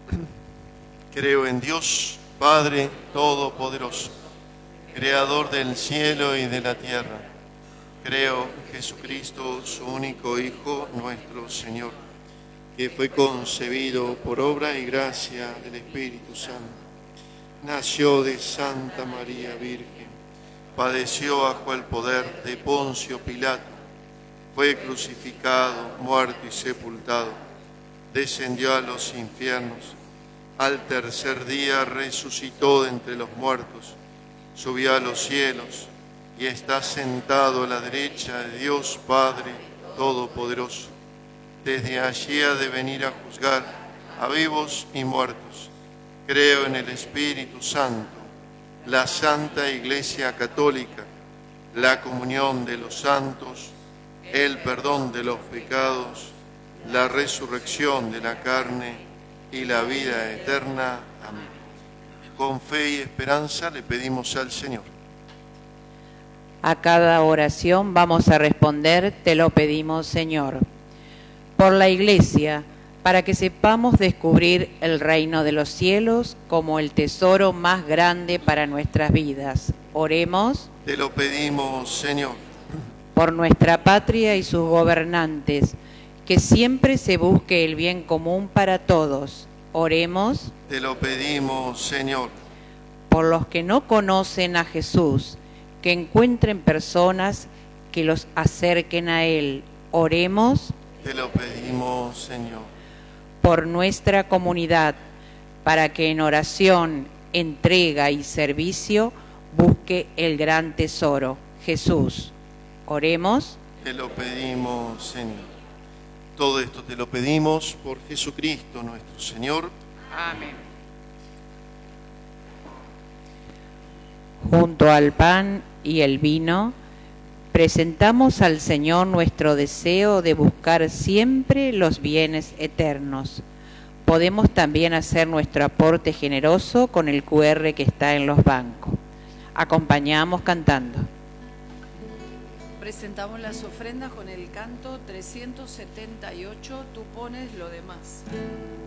Creo en Dios, Padre Todopoderoso, Creador del cielo y de la tierra. Creo en Jesucristo, su único Hijo, nuestro Señor, que fue concebido por obra y gracia del Espíritu Santo. Nació de Santa María Virgen, padeció bajo el poder de Poncio Pilato, fue crucificado, muerto y sepultado, descendió a los infiernos, al tercer día resucitó de entre los muertos, subió a los cielos y está sentado a la derecha de Dios Padre Todopoderoso. Desde allí ha de venir a juzgar a vivos y muertos. Creo en el Espíritu Santo, la Santa Iglesia Católica, la comunión de los santos, el perdón de los pecados, la resurrección de la carne y la vida eterna. Amén. Con fe y esperanza le pedimos al Señor. A cada oración vamos a responder, te lo pedimos, Señor. Por la Iglesia, para que sepamos descubrir el reino de los cielos como el tesoro más grande para nuestras vidas. Oremos. Te lo pedimos, Señor. Por nuestra patria y sus gobernantes, que siempre se busque el bien común para todos. Oremos. Te lo pedimos, Señor. Por los que no conocen a Jesús, que encuentren personas que los acerquen a Él. Oremos. Te lo pedimos, Señor. Por nuestra comunidad, para que en oración, entrega y servicio busque el gran tesoro, Jesús. Oremos. Te lo pedimos, Señor. Todo esto te lo pedimos por Jesucristo nuestro Señor. Amén. Junto al pan y el vino, presentamos al Señor nuestro deseo de buscar siempre los bienes eternos. Podemos también hacer nuestro aporte generoso con el QR que está en los bancos. Acompañamos cantando. Presentamos las ofrendas con el canto 378, tú pones lo demás.